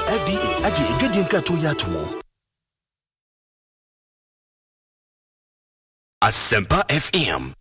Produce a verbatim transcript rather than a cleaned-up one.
F D A aji ejodin krato ya tomo. Asempa F M